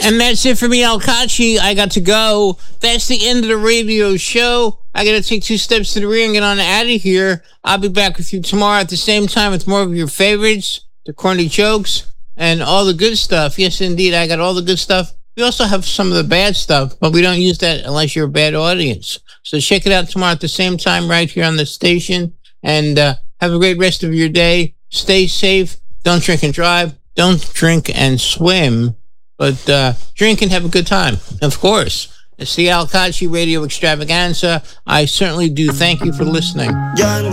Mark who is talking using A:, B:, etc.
A: And that's it for me, Al Kachi. I got to go. That's the end of the radio show. I got to take 2 steps to the rear and get on out of here. I'll be back with you tomorrow at the same time with more of your favorites, the corny jokes, and all the good stuff. Yes, indeed, I got all the good stuff. We also have some of the bad stuff, but we don't use that unless you're a bad audience. So check it out tomorrow at the same time right here on the station. And have a great rest of your day. Stay safe. Don't drink and drive. Don't drink and swim. But drink and have a good time, of course. It's the Al Kachi Radio Extravaganza. I certainly do thank you for listening.